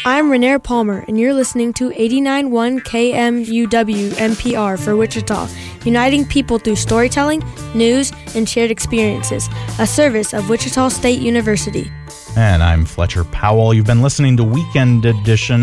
I'm Renair Palmer, and you're listening to 89.1 KMUW NPR for Wichita, uniting people through storytelling, news, and shared experiences, a service of Wichita State University. And I'm Fletcher Powell. You've been listening to Weekend Edition